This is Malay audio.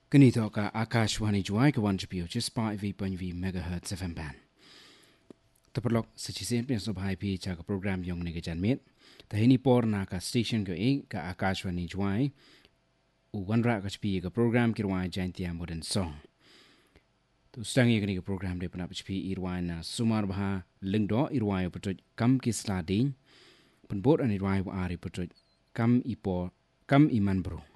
Ganito ka Akashwani Juai ka 1.5 megahertz FM band. Tapalok sa chisin pinasubhay pi cha ka program yung nigajan mit. Tahini por na ka station ko ka Akashwani Juai. Uwanra ka chipi ka program kirwai jantia modern song. Tu stangi ka program de panap chipi irwai na sumar baha lingdo irwai patut kam kisla din. Penbot an irwai wa ari patut kam iman bro.